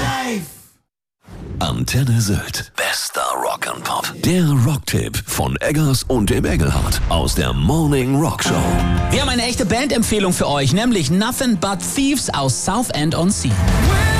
Live! Antenne Sylt. Bester Rock'n'Pop. Der Rocktipp von Eggers und dem Engelhardt aus der Morning Rock Show. Wir haben eine echte Bandempfehlung für euch, nämlich Nothing But Thieves aus Southend-on-Sea.